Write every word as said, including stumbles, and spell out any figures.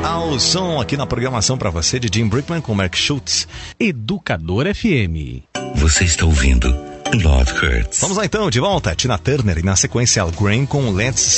ao som aqui na programação para você de Jim Brickman com Mark Schultz. Educador F M. Você está ouvindo Love Hurts. Vamos lá então, de volta, Tina Turner e na sequência Al Green com Let's